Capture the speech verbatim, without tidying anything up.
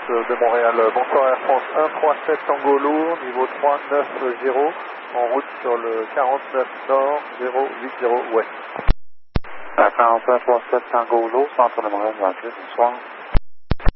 de Montréal. Bonsoir Air France un trois sept Tango lourd, niveau trois neuf zéro, en route sur le quarante-neuf nord zéro huit zéro ouest. Air France un trois sept Tango lourd, centre de Montréal, bonsoir.